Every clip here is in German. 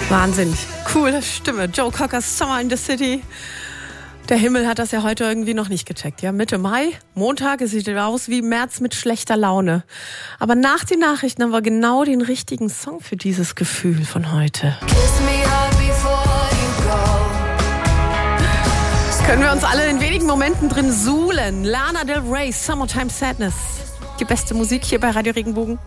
Wahnsinnig coole Stimme. Joe Cockers Summer in the City. Der Himmel hat das ja heute irgendwie noch nicht gecheckt. Ja, Mitte Mai, Montag, es sieht aus wie März mit schlechter Laune. Aber nach den Nachrichten haben wir genau den richtigen Song für dieses Gefühl von heute. Können wir uns alle in wenigen Momenten drin suhlen. Lana Del Rey, Summertime Sadness. Die beste Musik hier bei Radio Regenbogen.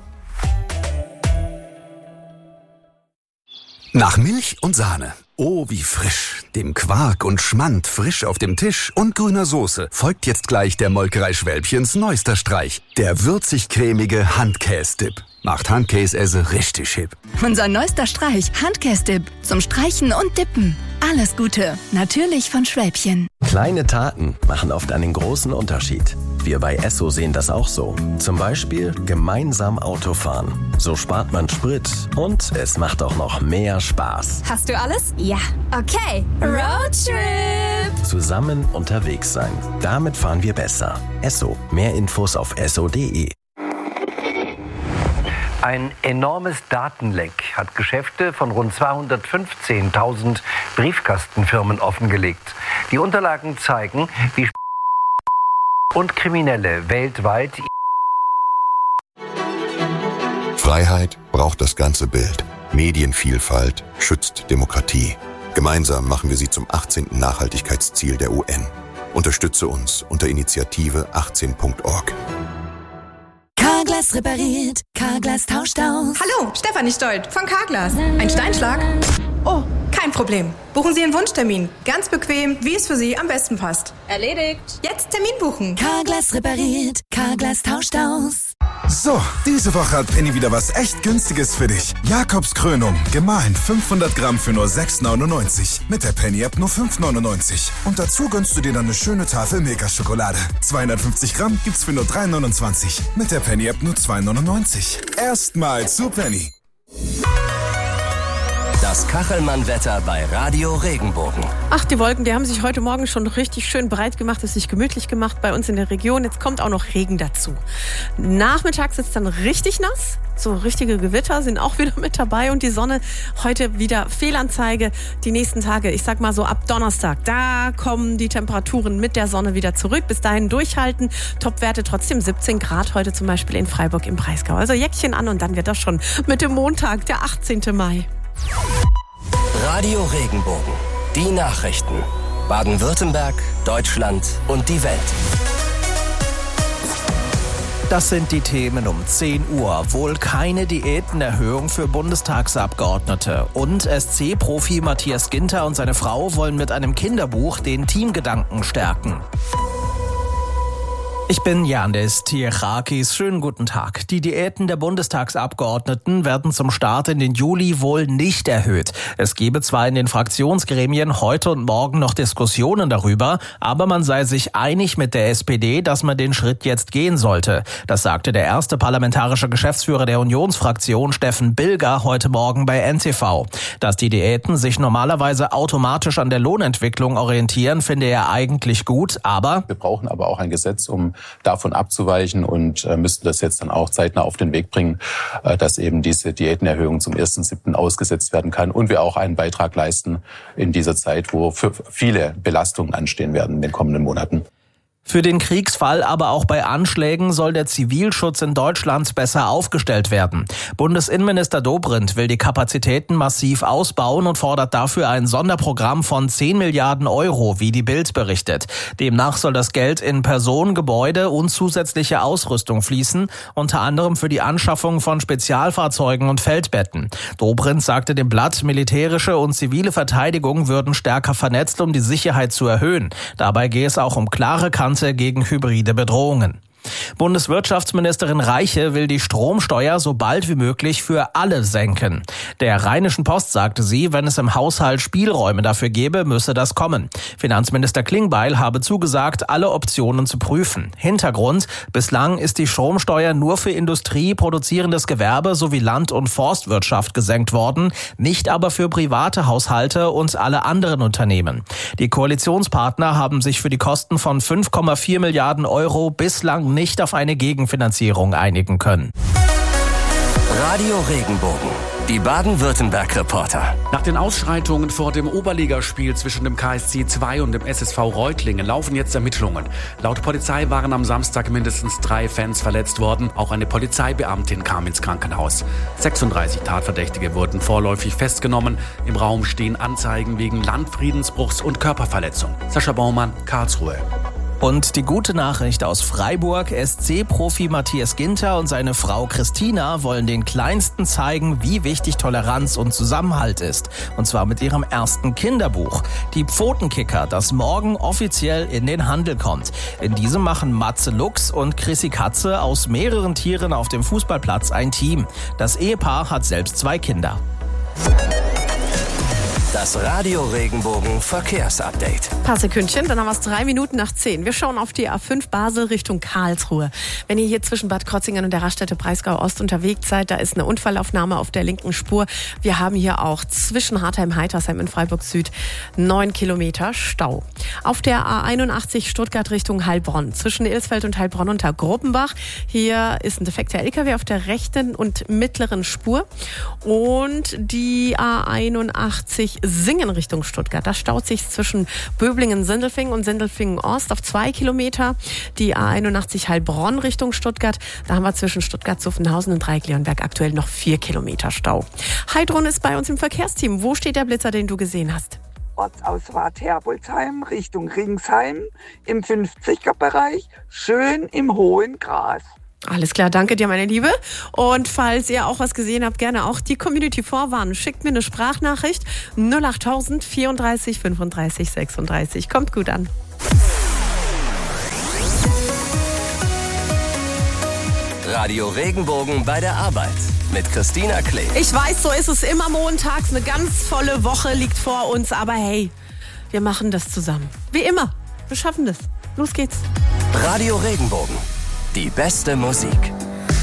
Nach Milch und Sahne. Oh, wie frisch. Dem Quark und Schmand frisch auf dem Tisch und grüner Soße folgt jetzt gleich der Molkerei Schwälbchens neuester Streich. Der würzig-cremige Handkäse-Dip. Macht Handkäse richtig hip. Unser neuester Streich, Handkäse-Dip. Zum Streichen und Dippen. Alles Gute. Natürlich von Schwälbchen. Kleine Taten machen oft einen großen Unterschied. Wir bei Esso sehen das auch so. Zum Beispiel gemeinsam Auto fahren. So spart man Sprit und es macht auch noch mehr Spaß. Hast du alles? Ja. Okay. Roadtrip. Zusammen unterwegs sein. Damit fahren wir besser. Esso. Mehr Infos auf esso.de. Ein enormes Datenleck hat Geschäfte von rund 215.000 Briefkastenfirmen offengelegt. Die Unterlagen zeigen, wie und Kriminelle weltweit. Freiheit braucht das ganze Bild. Medienvielfalt schützt Demokratie. Gemeinsam machen wir sie zum 18. Nachhaltigkeitsziel der UN. Unterstütze uns unter Initiative 18.org. Carglass repariert, Carglass tauscht aus. Hallo, Stefanie Stolt von Carglass. Ein Steinschlag? Oh, kein Problem. Buchen Sie einen Wunschtermin. Ganz bequem, wie es für Sie am besten passt. Erledigt. Jetzt Termin buchen. Carglass repariert, Carglass tauscht aus. So, diese Woche hat Penny wieder was echt Günstiges für dich. Jakobs Krönung, gemahlen 500 Gramm für nur 6,99. Mit der Penny-App nur 5,99. Und dazu gönnst du dir dann eine schöne Tafel Milka-Schokolade. 250 Gramm gibt's für nur 3,29. Mit der Penny-App nur 2,99. Erstmal zu Penny. Das Kachelmann-Wetter bei Radio Regenbogen. Ach, die Wolken, die haben sich heute Morgen schon richtig schön breit gemacht, es sich gemütlich gemacht bei uns in der Region. Jetzt kommt auch noch Regen dazu. Nachmittags ist es dann richtig nass. So richtige Gewitter sind auch wieder mit dabei und die Sonne heute wieder Fehlanzeige. Die nächsten Tage, ich sag mal so ab Donnerstag, da kommen die Temperaturen mit der Sonne wieder zurück. Bis dahin durchhalten. Topwerte trotzdem 17 Grad heute zum Beispiel in Freiburg im Breisgau. Also Jäckchen an und dann wird das schon mit dem Montag, der 18. Mai. Radio Regenbogen. Die Nachrichten. Baden-Württemberg, Deutschland und die Welt. Das sind die Themen um 10 Uhr. Wohl keine Diätenerhöhung für Bundestagsabgeordnete. Und SC-Profi Matthias Ginter und seine Frau wollen mit einem Kinderbuch den Teamgedanken stärken. Ich bin Yandis Tiechakis. Schönen guten Tag. Die Diäten der Bundestagsabgeordneten werden zum Start in den Juli wohl nicht erhöht. Es gebe zwar in den Fraktionsgremien heute und morgen noch Diskussionen darüber, aber man sei sich einig mit der SPD, dass man den Schritt jetzt gehen sollte. Das sagte der erste parlamentarische Geschäftsführer der Unionsfraktion, Steffen Bilger, heute Morgen bei NTV. Dass die Diäten sich normalerweise automatisch an der Lohnentwicklung orientieren, finde er eigentlich gut, aber wir brauchen aber auch ein Gesetz, um davon abzuweichen und müssten das jetzt dann auch zeitnah auf den Weg bringen, dass eben diese Diätenerhöhung zum 1.7. ausgesetzt werden kann und wir auch einen Beitrag leisten in dieser Zeit, wo für viele Belastungen anstehen werden in den kommenden Monaten. Für den Kriegsfall, aber auch bei Anschlägen soll der Zivilschutz in Deutschland besser aufgestellt werden. Bundesinnenminister Dobrindt will die Kapazitäten massiv ausbauen und fordert dafür ein Sonderprogramm von 10 Milliarden Euro, wie die Bild berichtet. Demnach soll das Geld in Personen, Gebäude und zusätzliche Ausrüstung fließen, unter anderem für die Anschaffung von Spezialfahrzeugen und Feldbetten. Dobrindt sagte dem Blatt, militärische und zivile Verteidigung würden stärker vernetzt, um die Sicherheit zu erhöhen. Dabei gehe es auch um klare Kante gegen hybride Bedrohungen. Bundeswirtschaftsministerin Reiche will die Stromsteuer so bald wie möglich für alle senken. Der Rheinischen Post sagte sie, wenn es im Haushalt Spielräume dafür gäbe, müsse das kommen. Finanzminister Klingbeil habe zugesagt, alle Optionen zu prüfen. Hintergrund: Bislang ist die Stromsteuer nur für Industrie, produzierendes Gewerbe sowie Land- und Forstwirtschaft gesenkt worden, nicht aber für private Haushalte und alle anderen Unternehmen. Die Koalitionspartner haben sich für die Kosten von 5,4 Milliarden Euro bislang nicht auf eine Gegenfinanzierung einigen können. Radio Regenbogen. Die Baden-Württemberg-Reporter. Nach den Ausschreitungen vor dem Oberligaspiel zwischen dem KSC 2 und dem SSV Reutlingen laufen jetzt Ermittlungen. Laut Polizei waren am Samstag mindestens 3 Fans verletzt worden. Auch eine Polizeibeamtin kam ins Krankenhaus. 36 Tatverdächtige wurden vorläufig festgenommen. Im Raum stehen Anzeigen wegen Landfriedensbruchs und Körperverletzung. Sascha Baumann, Karlsruhe. Und die gute Nachricht aus Freiburg: SC-Profi Matthias Ginter und seine Frau Christina wollen den Kleinsten zeigen, wie wichtig Toleranz und Zusammenhalt ist. Und zwar mit ihrem ersten Kinderbuch. Die Pfotenkicker, das morgen offiziell in den Handel kommt. In diesem machen Matze Lux und Chrissy Katze aus mehreren Tieren auf dem Fußballplatz ein Team. Das Ehepaar hat selbst 2 Kinder. Das Radio Regenbogen Verkehrsupdate. Paar Sekündchen, dann haben wir es 3 Minuten nach 10. Wir schauen auf die A5 Basel Richtung Karlsruhe. Wenn ihr hier zwischen Bad Krotzingen und der Raststätte Breisgau Ost unterwegs seid, da ist eine Unfallaufnahme auf der linken Spur. Wir haben hier auch zwischen Hartheim-Heitersheim und Freiburg Süd 9 Kilometer Stau. Auf der A81 Stuttgart Richtung Heilbronn, zwischen Ilsfeld und Heilbronn unter Gruppenbach. Hier ist ein defekter LKW auf der rechten und mittleren Spur. Und die A81 Singen Richtung Stuttgart. Da staut sich zwischen Böblingen-Sindelfingen und Sindelfingen-Ost auf 2 Kilometer. Die A81 Heilbronn Richtung Stuttgart. Da haben wir zwischen Stuttgart-Zuffenhausen und Dreieck-Leonberg aktuell noch 4 Kilometer Stau. Heidrun ist bei uns im Verkehrsteam. Wo steht der Blitzer, den du gesehen hast? Ortsausfahrt Herbolzheim Richtung Ringsheim im 50er-Bereich, schön im hohen Gras. Alles klar, danke dir, meine Liebe. Und falls ihr auch was gesehen habt, gerne auch die Community vorwarnen. Schickt mir eine Sprachnachricht 08000 34 35 36. Kommt gut an. Radio Regenbogen bei der Arbeit mit Christina Klee. Ich weiß, so ist es immer montags. Eine ganz volle Woche liegt vor uns. Aber hey, wir machen das zusammen. Wie immer. Wir schaffen das. Los geht's. Radio Regenbogen. Die beste Musik.